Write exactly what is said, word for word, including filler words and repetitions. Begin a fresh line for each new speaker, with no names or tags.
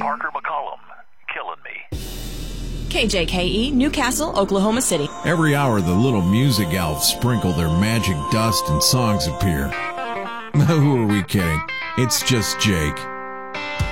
Parker McCollum, killing me.
K J K E, Newcastle, Oklahoma City.
Every hour, the little music elves sprinkle their magic dust and songs appear. Who are we kidding? It's just Jake.